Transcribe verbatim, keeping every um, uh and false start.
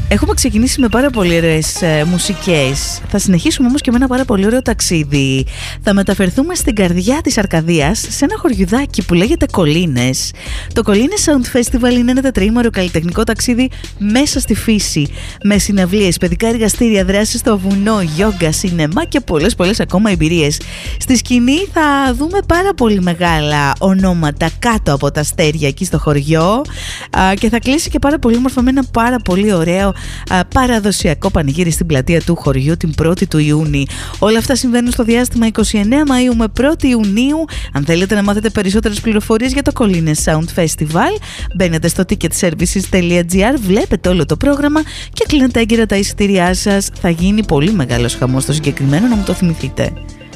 Έχουμε ξεκινήσει με πάρα πολύ ωραίες ε, μουσικές. Θα συνεχίσουμε όμως και με ένα πάρα πολύ ωραίο ταξίδι. Θα μεταφερθούμε στην καρδιά της Αρκαδίας, σε ένα χωριουδάκι που λέγεται Κολίνες. Το Κολίνες Sound Festival είναι ένα τετραήμερο καλλιτεχνικό ταξίδι μέσα στη φύση, με συναυλίες, παιδικά εργαστήρια, δράσεις στο βουνό, γιόγκα, σινεμά και πολλές πολλές ακόμα εμπειρίες. Στη σκηνή θα δούμε πάρα πολύ μεγάλα ονόματα κάτω από τα αστέρια εκεί στο χωριό, α, και θα κλείσει και πάρα πολύ όμορφα με ένα πάρα πολύ ωραίο α, παραδοσιακό πανηγύρι στην πλατεία του χωριού την πρώτη του Ιούνιου. Όλα αυτά συμβαίνουν στο διάστημα είκοσι εννέα Μαΐου με πρώτη Ιουνίου. Αν θέλετε να μάθετε περισσότερες πληροφορίες για το Κολίνες Sound Festival, μπαίνετε στο ticket services τελεία gr, βλέπετε όλο το πρόγραμμα και κλείνετε έγκαιρα τα εισιτήριά σας. Θα γίνει πολύ μεγάλος χαμός στο συγκεκριμένο, να μου το θυμηθείτε.